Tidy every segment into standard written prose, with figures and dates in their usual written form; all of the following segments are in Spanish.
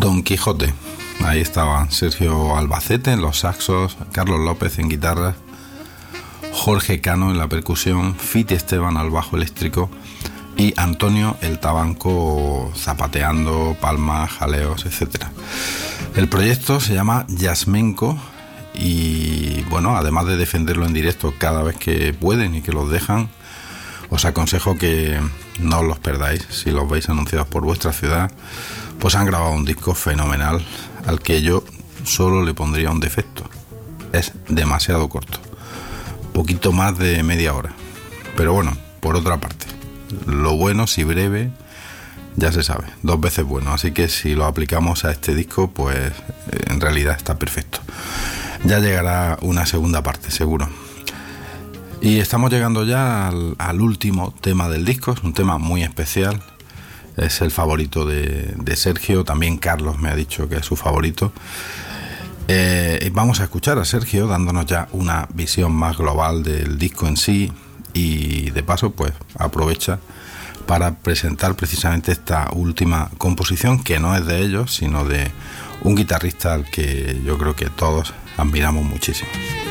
Don Quijote. Ahí estaban Sergio Albacete en los saxos, Carlos López en guitarras, Jorge Cano en la percusión, Fiti Esteban al bajo eléctrico y Antonio el Tabanco zapateando, palmas, jaleos, etc. El proyecto se llama Yasmenco y bueno, además de defenderlo en directo cada vez que pueden y que los dejan, os aconsejo que no os los perdáis. Si los veis anunciados por vuestra ciudad, pues han grabado un disco fenomenal al que yo solo le pondría un defecto: es demasiado corto, poquito más de media hora. Pero bueno, por otra parte, lo bueno, si breve, ya se sabe, 2 veces bueno. Así que si lo aplicamos a este disco, pues en realidad está perfecto. Ya llegará una segunda parte, seguro. Y estamos llegando ya al último tema del disco. Es un tema muy especial. Es el favorito de Sergio. También Carlos me ha dicho que es su favorito. Vamos a escuchar a Sergio dándonos ya una visión más global del disco en sí. Y de paso, pues aprovecha para presentar precisamente esta última composición, que no es de ellos, sino de un guitarrista al que yo creo que todos admiramos muchísimo.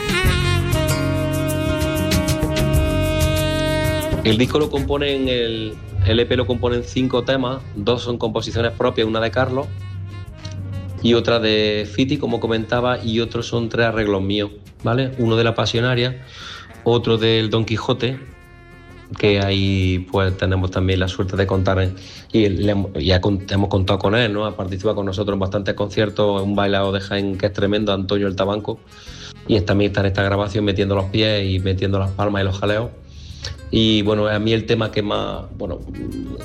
El disco lo componen, el EP lo componen 5 temas, 2 son composiciones propias, una de Carlos y otra de Fiti, como comentaba, y otros son 3 arreglos míos, ¿vale? Uno de La Pasionaria, otro del Don Quijote, que ahí pues tenemos también la suerte de contar hemos contado con él, ¿no? Ha participado con nosotros en bastantes conciertos, un bailado de Jaén que es tremendo, Antonio el Tabanco, y también está en esta grabación metiendo los pies y metiendo las palmas y los jaleos. Y bueno, a mí el tema que más, bueno,